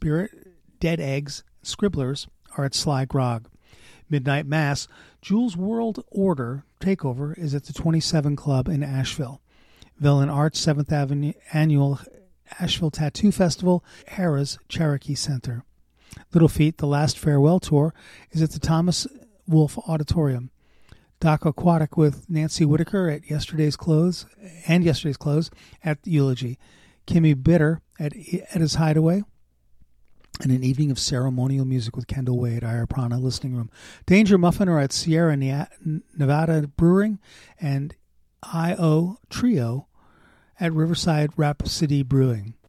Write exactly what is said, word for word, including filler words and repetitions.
Spirit, Dead Eggs, Scribblers are at Sly Grog. Midnight Mass, Jules World Order Takeover is at the twenty-seven Club in Asheville. Villain Arts seventh Avenue Annual Asheville Tattoo Festival, Harrah's Cherokee Center. Little Feat, The Last Farewell Tour, is at the Thomas Wolfe Auditorium. Doc Aquatic with Nancy Whitaker at yesterday's close and yesterday's close at Eulogy. Kimmy Bitter at Edda's Hideaway. And an evening of ceremonial music with Kendall Wade, Ayaprana Listening Room. Danger Muffin are at Sierra Nevada Brewing, and I O Trio at Riverside Rhapsody Brewing.